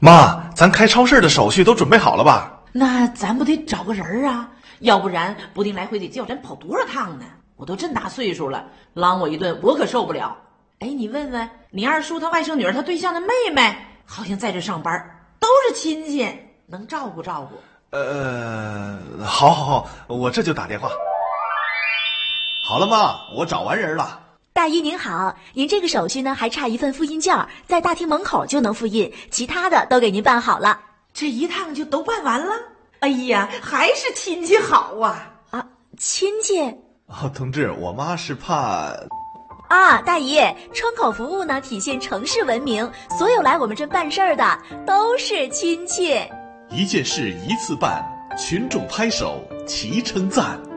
妈，咱开超市的手续都准备好了吧？ 那咱不得找个人啊？要不然不定来回得叫咱跑多少趟呢？我都这大岁数了，啷我一顿我可受不了。哎，你问问你二叔他外甥女儿他对象的妹妹，好像在这上班，都是亲戚，能照顾照顾。 好，我这就打电话。好了妈，我找完人了。 大姨您好，您这个手续呢还差一份复印件，在大厅门口就能复印，其他的都给您办好了。 这一趟就都办完了？哎呀，还是亲戚好啊！ 啊，亲戚？ 哦，同志，我妈是怕…… 啊，大姨，窗口服务呢体现城市文明，所有来我们这办事儿的都是亲戚。 一件事一次办，群众拍手齐称赞。